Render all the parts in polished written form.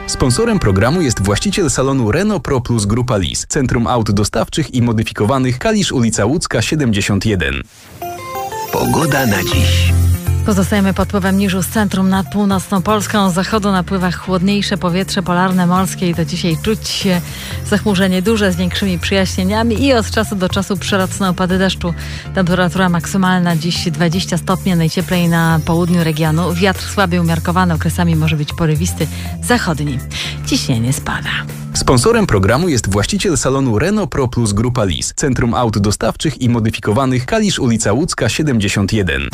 Sponsorem programu jest właściciel salonu Renault Pro Plus Grupa Lis, Centrum Aut Dostawczych i Modyfikowanych, Kalisz, ulica Łódzka 71. Pogoda na dziś. Pozostajemy pod wpływem niżu z centrum nad północną Polską. Z zachodu napływa chłodniejsze powietrze polarne morskie i do dzisiaj czuć zachmurzenie duże z większymi przejaśnieniami i od czasu do czasu przelotne opady deszczu. Temperatura maksymalna dziś 20 stopni, najcieplej na południu regionu. Wiatr słaby umiarkowany, okresami może być porywisty, zachodni. Ciśnienie spada. Sponsorem programu jest właściciel salonu Renault Pro Plus Grupa Lis, Centrum Aut Dostawczych i Modyfikowanych, Kalisz, ulica Łódzka 71.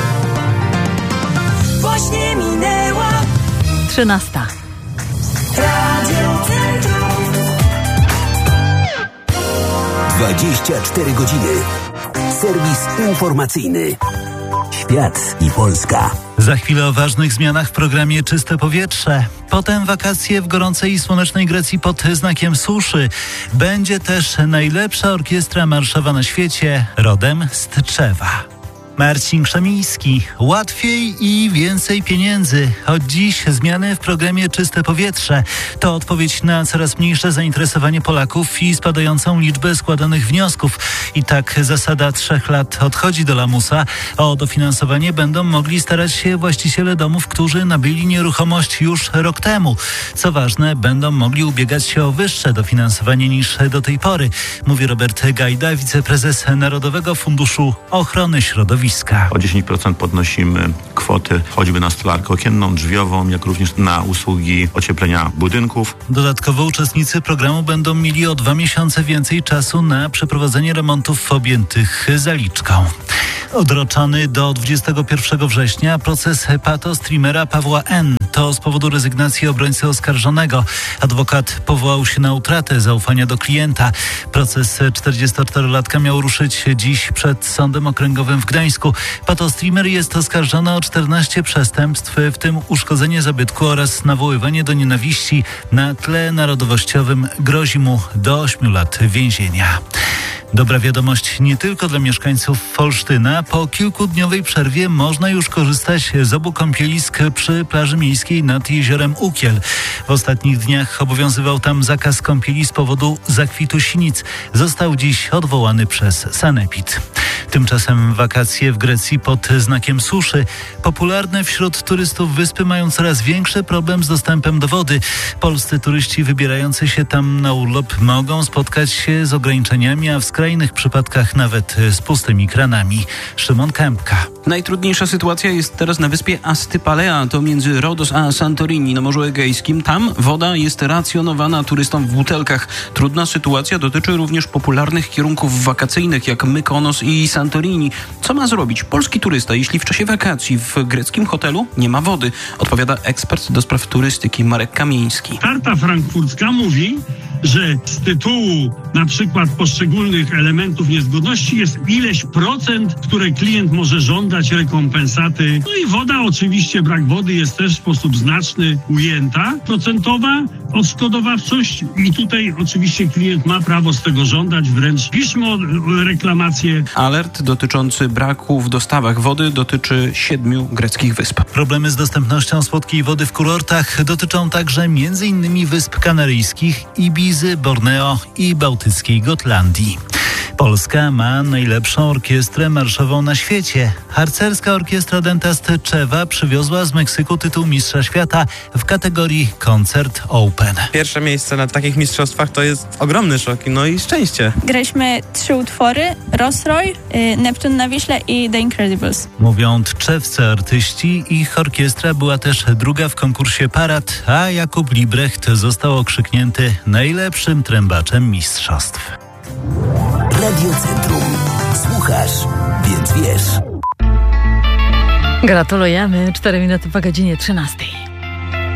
Właśnie minęła 13. Radio Centrum. 24 godziny. Serwis informacyjny. Świat i Polska. Za chwilę o ważnych zmianach w programie Czyste Powietrze. Potem wakacje w gorącej i słonecznej Grecji pod znakiem suszy. Będzie też najlepsza orkiestra marszowa na świecie, rodem z Tczewa. Marcin Krzemiński. Łatwiej i więcej pieniędzy. Od dziś zmiany w programie Czyste Powietrze. To odpowiedź na coraz mniejsze zainteresowanie Polaków i spadającą liczbę składanych wniosków. I tak zasada 3 lat odchodzi do lamusa. O dofinansowanie będą mogli starać się właściciele domów, którzy nabyli nieruchomość już rok temu. Co ważne, będą mogli ubiegać się o wyższe dofinansowanie niż do tej pory, mówi Robert Gajda, wiceprezes Narodowego Funduszu Ochrony Środowiska. O 10% podnosimy kwoty choćby na stolarkę okienną, drzwiową, jak również na usługi ocieplenia budynków. Dodatkowo uczestnicy programu będą mieli o 2 miesiące więcej czasu na przeprowadzenie remontów objętych zaliczką. Odroczony do 21 września proces patostreamera Pawła N. To z powodu rezygnacji obrońcy oskarżonego. Adwokat powołał się na utratę zaufania do klienta. Proces 44-latka miał ruszyć dziś przed Sądem Okręgowym w Gdańsku. Patostreamer jest oskarżony o 14 przestępstw, w tym uszkodzenie zabytku oraz nawoływanie do nienawiści na tle narodowościowym. Grozi mu do 8 lat więzienia. Dobra wiadomość nie tylko dla mieszkańców Olsztyna. Po kilkudniowej przerwie można już korzystać z obu kąpielisk przy plaży miejskiej nad jeziorem Ukiel. W ostatnich dniach obowiązywał tam zakaz kąpieli z powodu zakwitu sinic. Został dziś odwołany przez sanepid. Tymczasem wakacje w Grecji pod znakiem suszy. Popularne wśród turystów wyspy mają coraz większy problem z dostępem do wody. Polscy turyści wybierający się tam na urlop mogą spotkać się z ograniczeniami, a w skrajnych przypadkach nawet z pustymi kranami. Szymon Kępka. Najtrudniejsza sytuacja jest teraz na wyspie Astypalea, to między Rodos a Santorini na Morzu Egejskim. Tam woda jest racjonowana turystom w butelkach. Trudna sytuacja dotyczy również popularnych kierunków wakacyjnych jak Mykonos i Santorini. Co ma zrobić polski turysta, jeśli w czasie wakacji w greckim hotelu nie ma wody? Odpowiada ekspert do spraw turystyki Marek Kamieński. Karta frankfurcka mówi, że z tytułu na przykład poszczególnych elementów niezgodności jest ileś procent, które klient może żądać rekompensaty. No i woda, oczywiście brak wody jest też w sposób znaczny ujęta. Procentowa odszkodowawczość i tutaj oczywiście klient ma prawo z tego żądać, wręcz piszmy o reklamację. Alert dotyczący braku w dostawach wody dotyczy 7 greckich wysp. Problemy z dostępnością słodkiej wody w kurortach dotyczą także m.in. Wysp Kanaryjskich, Ibizy, Borneo i bałtyckiej Gotlandii. Polska ma najlepszą orkiestrę marszową na świecie. Harcerska orkiestra Dęta z Tczewa przywiozła z Meksyku tytuł Mistrza Świata w kategorii Koncert Open. Pierwsze miejsce na takich mistrzostwach to jest ogromny szok, no i szczęście. Graliśmy 3 utwory, Rossroy, Neptun na Wiśle i The Incredibles. Mówią tczewscy artyści. Ich orkiestra była też druga w konkursie Parad, a Jakub Librecht został okrzyknięty najlepszym trębaczem mistrzostw. Radio Centrum. Słuchasz, więc wiesz. Gratulujemy. 4 minuty po godzinie 13.